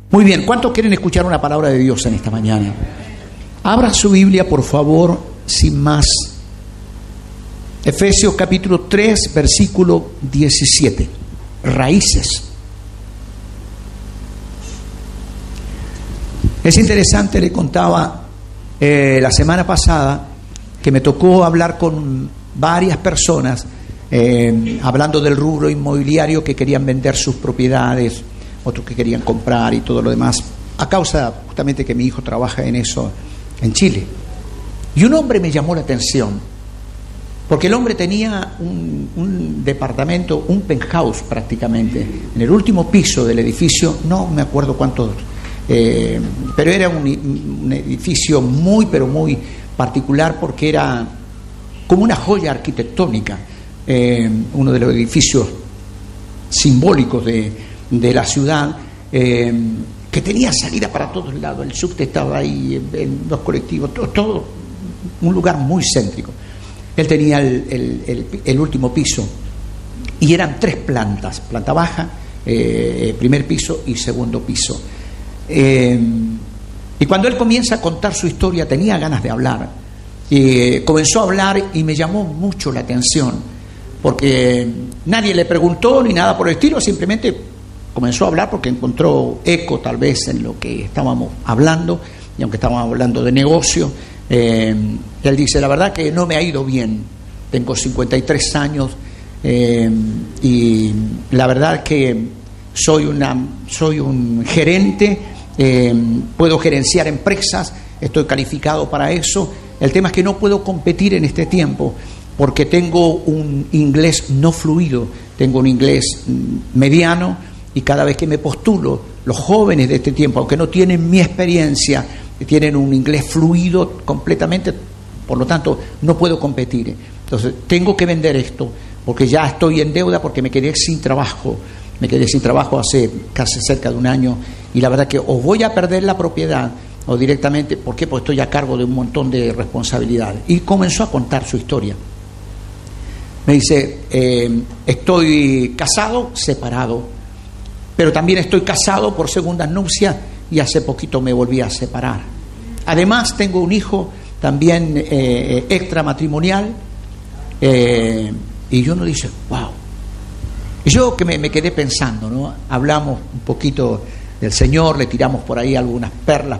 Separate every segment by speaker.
Speaker 1: Muy bien, ¿cuántos quieren escuchar una palabra de Dios en esta mañana? Abra su Biblia, por favor, sin más. Efesios capítulo 3, versículo 17. Raíces. Es interesante, le contaba la semana pasada que me tocó hablar con varias personas hablando del rubro inmobiliario, que querían vender sus propiedades, otros que querían comprar y todo lo demás, a causa justamente que mi hijo trabaja en eso en Chile. Y un hombre me llamó la atención, porque el hombre tenía un departamento, un penthouse prácticamente, en el último piso del edificio, no me acuerdo cuántos, pero era un edificio muy, pero muy particular, porque era como una joya arquitectónica, uno de los edificios simbólicos de la ciudad, que tenía salida para todos lados, el subte estaba ahí, en los colectivos, todo un lugar muy céntrico. Él tenía el último piso y eran 3 plantas, planta baja, primer piso y segundo piso. Y cuando él comienza a contar su historia, tenía ganas de hablar, comenzó a hablar y me llamó mucho la atención, porque nadie le preguntó ni nada por el estilo, simplemente comenzó a hablar porque encontró eco tal vez en lo que estábamos hablando, y aunque estábamos hablando de negocio, él dice: la verdad que no me ha ido bien, tengo 53 años y la verdad que soy un gerente, puedo gerenciar empresas, estoy calificado para eso. El tema es que no puedo competir en este tiempo porque tengo un inglés no fluido, tengo un inglés mediano, y cada vez que me postulo, los jóvenes de este tiempo, aunque no tienen mi experiencia, tienen un inglés fluido completamente, por lo tanto no puedo competir. Entonces tengo que vender esto porque ya estoy en deuda, porque me quedé sin trabajo hace casi cerca de un año, y la verdad que o voy a perder la propiedad o directamente, ¿por qué? Porque estoy a cargo de un montón de responsabilidades. Y comenzó a contar su historia. Me dice: estoy casado, separado, pero también estoy casado por segundas nupcias y hace poquito me volví a separar. Además tengo un hijo también extramatrimonial, y yo no dice, wow. Y yo que me quedé pensando, ¿no? Hablamos un poquito del Señor, le tiramos por ahí algunas perlas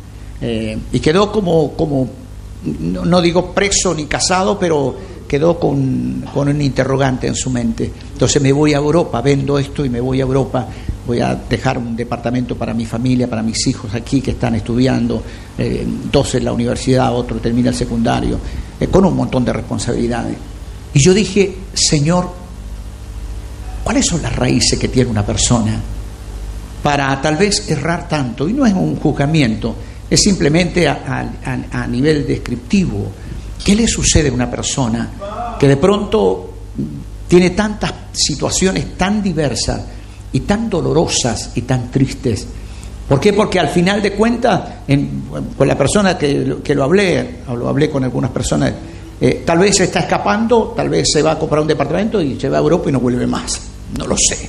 Speaker 1: y quedó como no digo preso ni casado, pero quedó con un interrogante en su mente. Entonces me voy a Europa, vendo esto y me voy a Europa, voy a dejar un departamento para mi familia, para mis hijos aquí que están estudiando, 2 en la universidad, otro termina el secundario, con un montón de responsabilidades. Y yo dije: Señor, ¿cuáles son las raíces que tiene una persona para tal vez errar tanto? Y no es un juzgamiento, es simplemente a nivel descriptivo. ¿Qué le sucede a una persona que de pronto tiene tantas situaciones tan diversas y tan dolorosas y tan tristes? ¿Por qué? Porque al final de cuentas, con la persona que lo hablé con algunas personas, tal vez se está escapando, tal vez se va a comprar un departamento y se va a Europa y no vuelve más. No lo sé,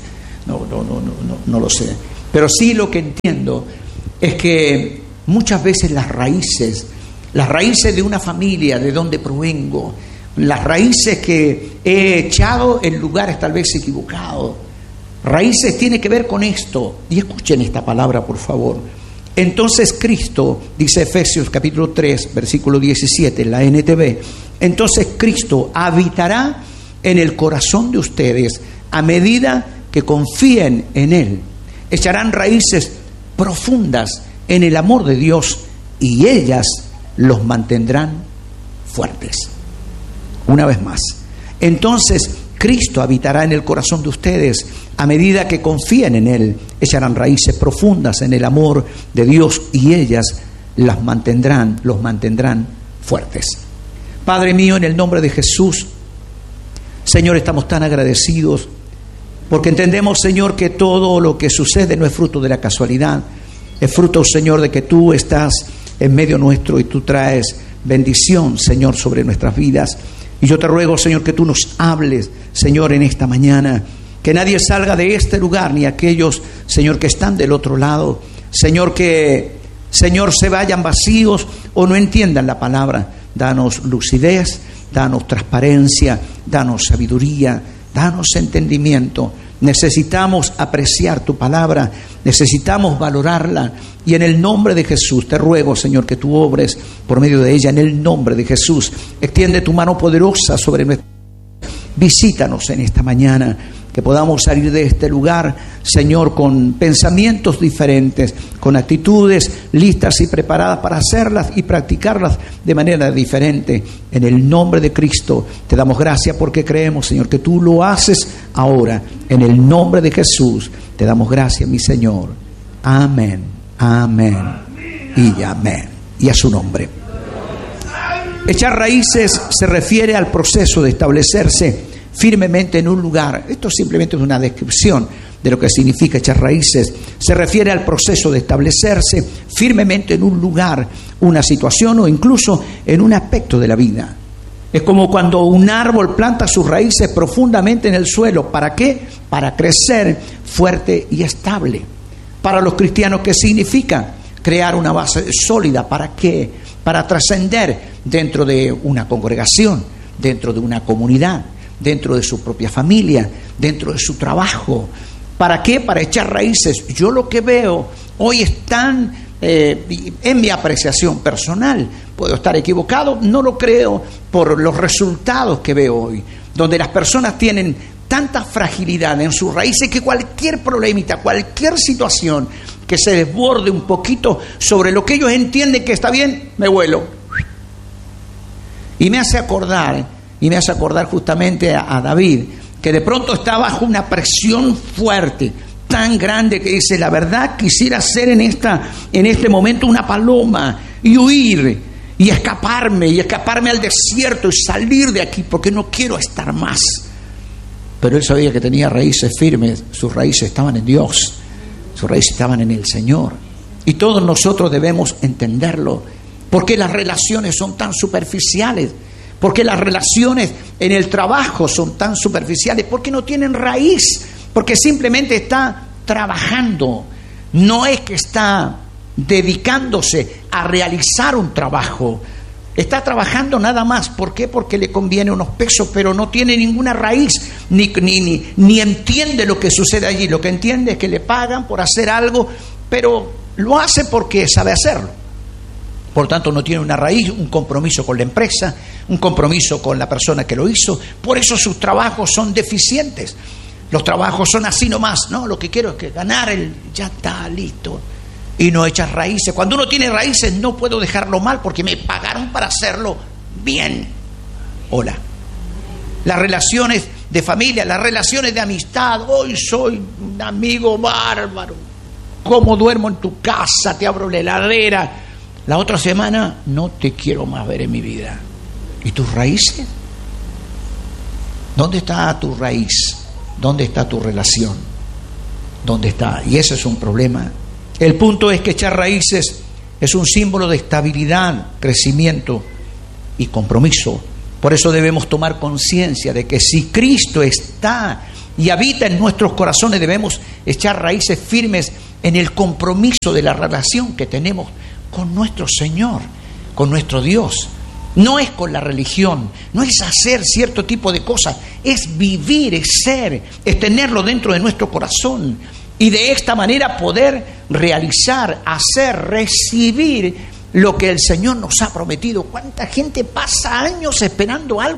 Speaker 1: no lo sé. Pero sí lo que entiendo es que muchas veces las raíces de una familia, de donde provengo, las raíces que he echado en lugares tal vez equivocados, raíces tiene que ver con esto. Y escuchen esta palabra, por favor. Entonces Cristo, dice Efesios capítulo 3, versículo 17, en la NTV, entonces Cristo habitará en el corazón de ustedes a medida que confíen en Él. Echarán raíces profundas en el amor de Dios y ellas los mantendrán fuertes. Una vez más. Entonces Cristo habitará en el corazón de ustedes a medida que confíen en Él. Echarán raíces profundas en el amor de Dios y ellas los mantendrán fuertes. Padre mío, en el nombre de Jesús, Señor, estamos tan agradecidos porque entendemos, Señor, que todo lo que sucede no es fruto de la casualidad, es fruto, Señor, de que tú estás en medio nuestro y tú traes bendición, Señor, sobre nuestras vidas. Y yo te ruego, Señor, que tú nos hables, Señor, en esta mañana, que nadie salga de este lugar, ni aquellos, Señor, que están del otro lado, Señor, que se vayan vacíos o no entiendan la palabra. Danos lucidez, danos transparencia, danos sabiduría, danos entendimiento. Necesitamos apreciar tu palabra, necesitamos valorarla, y en el nombre de Jesús te ruego, Señor, que tú obres por medio de ella, en el nombre de Jesús. Extiende tu mano poderosa sobre nuestra. Visítanos en esta mañana, que podamos salir de este lugar, Señor, con pensamientos diferentes, con actitudes listas y preparadas para hacerlas y practicarlas de manera diferente. En el nombre de Cristo te damos gracias porque creemos, Señor, que tú lo haces ahora. En el nombre de Jesús te damos gracias, mi Señor. Amén, amén y amén. Y a su nombre. Echar raíces se refiere al proceso de establecerse firmemente en un lugar. Esto simplemente es una descripción de lo que significa echar raíces. Se refiere al proceso de establecerse firmemente en un lugar, una situación o incluso en un aspecto de la vida. Es como cuando un árbol planta sus raíces profundamente en el suelo. ¿Para qué? Para crecer fuerte y estable. Para los cristianos, ¿qué significa? Crear una base sólida. ¿Para qué? Para trascender dentro de una congregación, dentro de una comunidad, dentro de su propia familia, dentro de su trabajo. ¿Para qué? Para echar raíces. Yo lo que veo hoy es tan, en mi apreciación personal, puedo estar equivocado, no lo creo por los resultados que veo hoy, donde las personas tienen tanta fragilidad en sus raíces que cualquier problemita, cualquier situación que se desborde un poquito sobre lo que ellos entienden que está bien, me vuelo. Y me hace acordar justamente a David, que de pronto está bajo una presión fuerte, tan grande, que dice: la verdad quisiera ser en este momento una paloma y huir y escaparme al desierto y salir de aquí porque no quiero estar más. Pero él sabía que tenía raíces firmes, sus raíces estaban en Dios, sus raíces estaban en el Señor. Y todos nosotros debemos entenderlo. ¿Por qué las relaciones son tan superficiales? ¿Por qué las relaciones en el trabajo son tan superficiales? Porque no tienen raíz, porque simplemente está trabajando. No es que está dedicándose a realizar un trabajo. Está trabajando nada más. ¿Por qué? Porque le conviene unos pesos, pero no tiene ninguna raíz, ni entiende lo que sucede allí. Lo que entiende es que le pagan por hacer algo, pero lo hace porque sabe hacerlo. Por tanto, no tiene una raíz, un compromiso con la empresa, un compromiso con la persona que lo hizo. Por eso sus trabajos son deficientes. Los trabajos son así nomás. No, lo que quiero es que ganar ya está listo. Y no echas raíces. Cuando uno tiene raíces, no puedo dejarlo mal porque me pagaron para hacerlo bien. Hola. Las relaciones de familia, las relaciones de amistad. Hoy soy un amigo bárbaro. ¿Cómo duermo en tu casa? Te abro la heladera. La otra semana no te quiero más ver en mi vida. ¿Y tus raíces? ¿Dónde está tu raíz? ¿Dónde está tu relación? ¿Dónde está? Y ese es un problema. El punto es que echar raíces es un símbolo de estabilidad, crecimiento y compromiso. Por eso debemos tomar conciencia de que si Cristo está y habita en nuestros corazones, debemos echar raíces firmes en el compromiso de la relación que tenemos con nuestro Señor, con nuestro Dios. No es con la religión, no es hacer cierto tipo de cosas, es vivir, es ser, es tenerlo dentro de nuestro corazón y de esta manera poder realizar, hacer, recibir lo que el Señor nos ha prometido. ¿Cuánta gente pasa años esperando algo